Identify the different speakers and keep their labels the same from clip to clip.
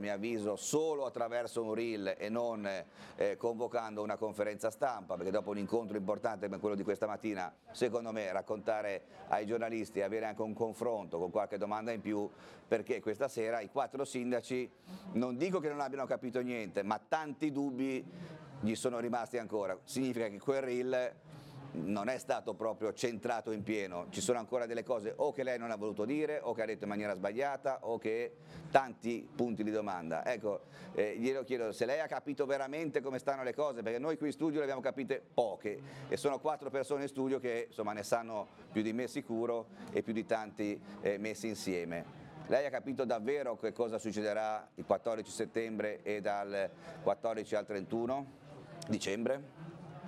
Speaker 1: mio avviso, solo attraverso un reel e non convocando una conferenza stampa, perché dopo un incontro importante come quello di questa mattina, secondo me raccontare ai giornalisti e avere anche un confronto con qualche domanda in più, perché questa sera i 4 sindaci, non dico che non abbiano capito niente, ma tanti dubbi gli sono rimasti ancora. Significa che quel reel non è stato proprio centrato in pieno, ci sono ancora delle cose o che lei non ha voluto dire o che ha detto in maniera sbagliata o che tanti punti di domanda. Ecco, glielo chiedo se lei ha capito veramente come stanno le cose, perché noi qui in studio le abbiamo capite poche e sono 4 persone in studio che insomma ne sanno più di me sicuro e più di tanti messi insieme. Lei ha capito davvero che cosa succederà il 14 settembre e dal 14 al 31 dicembre?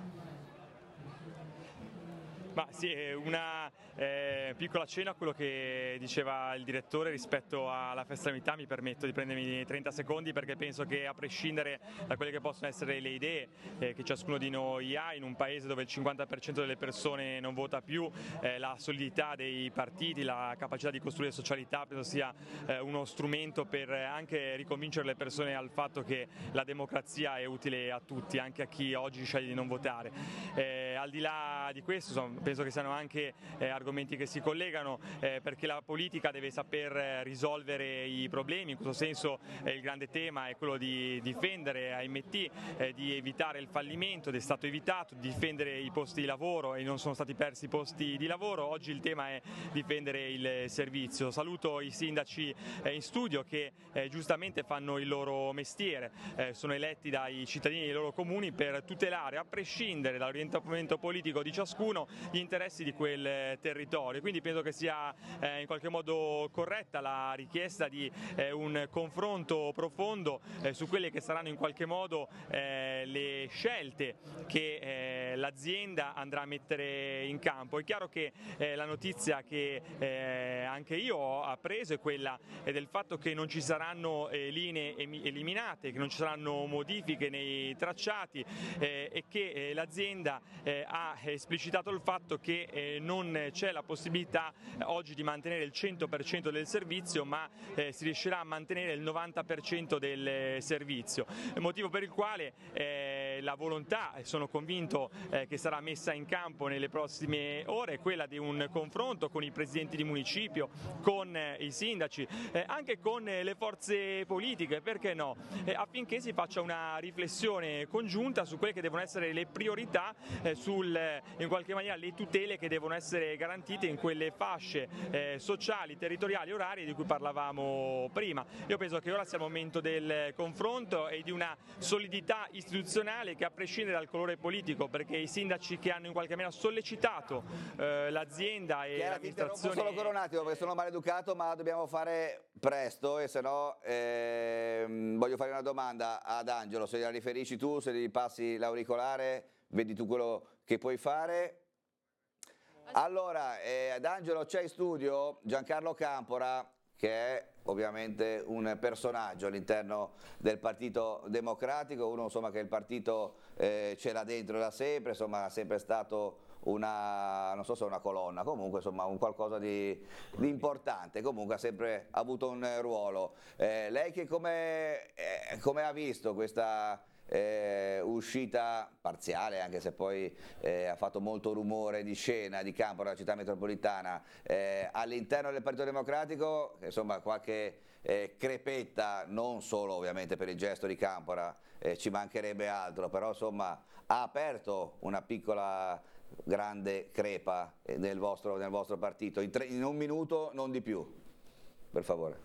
Speaker 2: Ma sì, è una piccola cena a quello che diceva il direttore rispetto alla festa dell'unità. Mi permetto di prendermi 30 secondi perché penso che, a prescindere da quelle che possono essere le idee che ciascuno di noi ha, in un paese dove il 50% delle persone non vota più, la solidità dei partiti, la capacità di costruire socialità penso sia uno strumento per anche riconvincere le persone al fatto che la democrazia è utile a tutti, anche a chi oggi sceglie di non votare. Al di là di questo, insomma, penso che siano anche argomenti che si collegano, perché la politica deve saper risolvere i problemi. In questo senso il grande tema è quello di difendere AMT, di evitare il fallimento ed è stato evitato, di difendere i posti di lavoro e non sono stati persi i posti di lavoro. Oggi il tema è difendere il servizio. Saluto i sindaci in studio che giustamente fanno il loro mestiere, sono eletti dai cittadini dei loro comuni per tutelare, a prescindere dall'orientamento politico di ciascuno, gli interessi di quel territorio. Quindi penso che sia in qualche modo corretta la richiesta di un confronto profondo su quelle che saranno in qualche modo le scelte che l'azienda andrà a mettere in campo. È chiaro che la notizia che anche io ho appreso è quella del fatto che non ci saranno linee eliminate, che non ci saranno modifiche nei tracciati e che l'azienda ha esplicitato il fatto che non c'è la possibilità oggi di mantenere il 100% del servizio, ma si riuscirà a mantenere il 90% del servizio, motivo per il quale la volontà, e sono convinto che sarà messa in campo nelle prossime ore, è quella di un confronto con i presidenti di municipio, con i sindaci, anche con le forze politiche, perché no, affinché si faccia una riflessione congiunta su quelle che devono essere le priorità, in qualche maniera le tutele che devono essere garantite in quelle fasce sociali, territoriali, orarie di cui parlavamo prima. Io penso che ora sia il momento del confronto e di una solidità istituzionale che, a prescindere dal colore politico, perché i sindaci che hanno in qualche maniera sollecitato l'azienda e l'amministrazione...
Speaker 1: Solo per un attimo perché sono maleducato, ma dobbiamo fare presto e se no voglio fare una domanda ad Angelo, se gliela riferisci tu, se gli passi l'auricolare, vedi tu quello che puoi fare. Allora, ad Angelo c'è in studio Giancarlo Campora, che è ovviamente un personaggio all'interno del Partito Democratico, uno insomma che il partito ce l'ha dentro da sempre, insomma ha sempre stato una, non so se è una colonna, comunque insomma un qualcosa di importante, comunque ha sempre avuto un ruolo. Lei che come ha visto questa uscita parziale, anche se poi ha fatto molto rumore di scena di campo della città metropolitana, all'interno del Partito Democratico, insomma qualche crepetta, non solo ovviamente per il gesto di Campora, ci mancherebbe altro, però insomma ha aperto una piccola grande crepa nel vostro partito, in un minuto, non di più, per favore.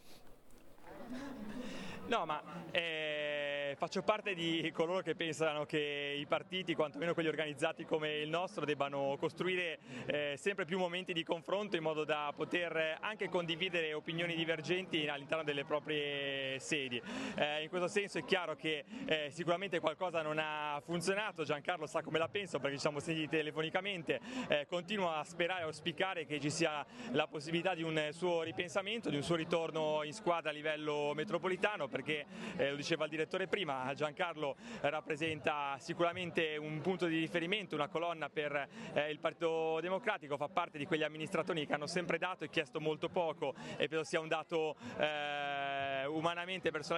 Speaker 2: No, ma faccio parte di coloro che pensano che i partiti, quantomeno quelli organizzati come il nostro, debbano costruire sempre più momenti di confronto in modo da poter anche condividere opinioni divergenti all'interno delle proprie sedi. In questo senso è chiaro che sicuramente qualcosa non ha funzionato, Giancarlo sa come la penso perché ci siamo sentiti telefonicamente, continuo a sperare e auspicare che ci sia la possibilità di un suo ripensamento, di un suo ritorno in squadra a livello metropolitano, perché lo diceva il direttore prima, Giancarlo rappresenta sicuramente un punto di riferimento, una colonna per il Partito Democratico, fa parte di quegli amministratori che hanno sempre dato e chiesto molto poco e penso sia un dato umanamente, personalmente